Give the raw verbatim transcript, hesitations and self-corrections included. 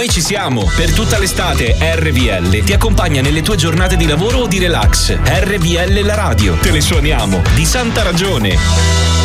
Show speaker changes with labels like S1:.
S1: Noi ci siamo. Per tutta l'estate R V L ti accompagna nelle tue giornate di lavoro o di relax. R V L la radio. Te le suoniamo. Di santa ragione.